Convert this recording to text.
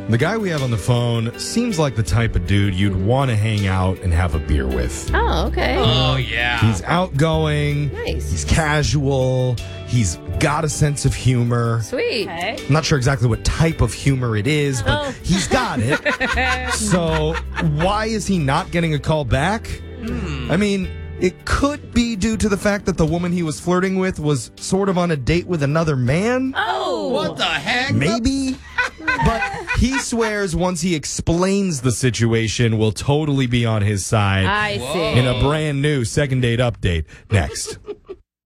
The guy we have on the phone seems like the type of dude you'd want to hang out and have a beer with. Oh, okay. Oh, yeah. He's outgoing. Nice. He's casual. He's got a sense of humor. Sweet. Okay. I'm not sure exactly what type of humor it is, but Oh. he's got it. So why is he not getting a call back? I mean, it could be due to the fact that the woman he was flirting with was sort of on a date with another man. Oh. What the heck? Maybe. But he swears once he explains the situation, we'll totally be on his side I see. in a brand new second date update next.